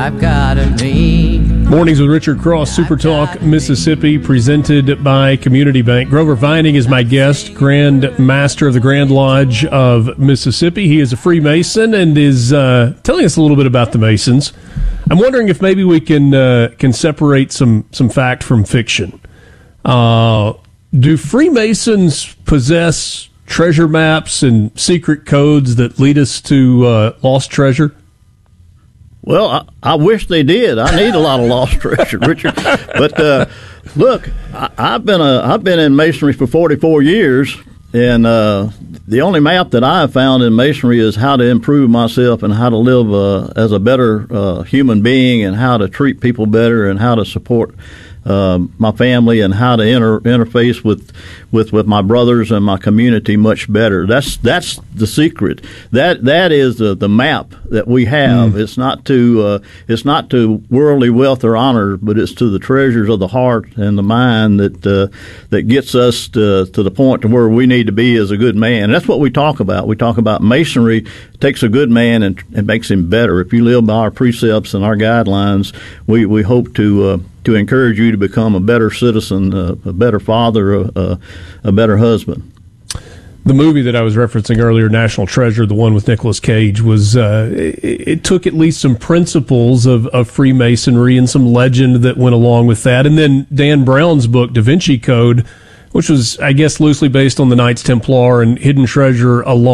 I've got a dream. Mornings with Richard Cross, Super Talk Mississippi, presented by Community Bank. Grover Vining is my guest, Grand Master of the Grand Lodge of Mississippi. He is a Freemason and is telling us a little bit about the Masons. I'm wondering if maybe we can separate some fact from fiction. Do Freemasons possess treasure maps and secret codes that lead us to lost treasure? Well, I wish they did. I need a lot of lost treasure, Richard. But look, I've been in masonry for 44 years, and the only map that I have found in masonry is how to improve myself and how to live as a better human being, and how to treat people better, and how to support my family, and how to interface with my brothers and my community much better. That's the secret. That is the map that we have. It's not to worldly wealth or honor, but it's to the treasures of the heart and the mind that gets us to the point to where we need to be as a good man. And that's what we talk about. We talk about masonry takes a good man and makes him better. If you live by our precepts and our guidelines, we hope to encourage you to become a better citizen, a better father, a better husband. The movie that I was referencing earlier, National Treasure, the one with Nicolas Cage, was it took at least some principles of Freemasonry and some legend that went along with that. And then Dan Brown's book, Da Vinci Code, which was, I guess, loosely based on the Knights Templar and hidden treasure along